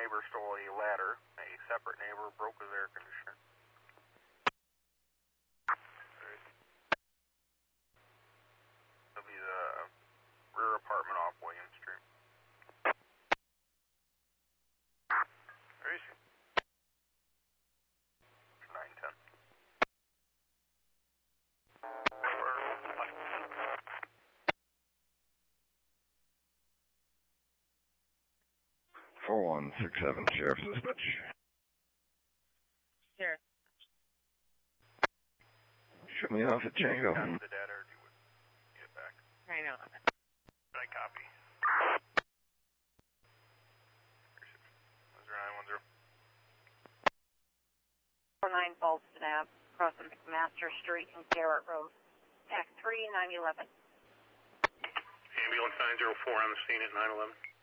neighbor stole a ladder. A separate neighbor broke his air conditioner. That'll be the rear apartment off William Street. Where is he? 910. (4167) Sheriff's Dispatch. Sheriff. Shut me off at Django. Copy the data, or do you get back? I know. I copy. 0910. 49 Bolston Ave, crossing McMaster Street and Garrett Road. Act 3, 911. Ambulance 904 on the scene at 911.